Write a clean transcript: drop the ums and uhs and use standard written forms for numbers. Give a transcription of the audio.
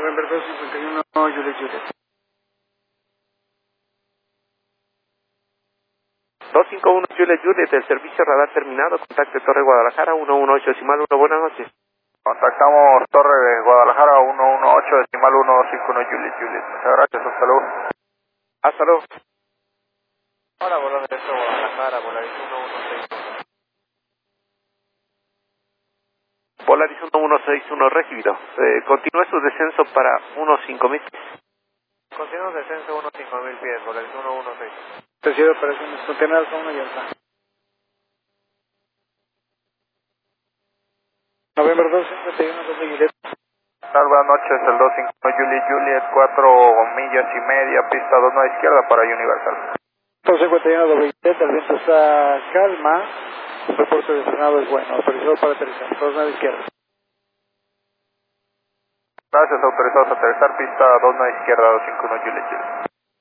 November 251, Juliet Juliet. 251 Juliet Juliet, el servicio radar terminado, contacte Torre Guadalajara 118 decimal 1, buenas noches. Contactamos Torre de Guadalajara 118 decimal 151 Juliet Juliet. Muchas gracias, hasta luego. Hasta luego. Hola, volando de Guadalajara, Volaris 1161. Volaris 1161 recibido. Continúe su descenso para 15.000. Continuamos descenso 15.000 pies, Volaris 116. Recibe operaciones contenedas con una llanta. November 251, Doble Juliet. Buenas noches, el 251 Juliet Juliet, 4 millas y media, pista 2 a izquierda para Universal. 251, Doble Juliet, el viento está calma, el reporte de frenado es bueno, autorizado para aterrizar, 2 a izquierda. Gracias, autorizados a aterrizar, pista 2 a izquierda, 251 Juliet Juliet.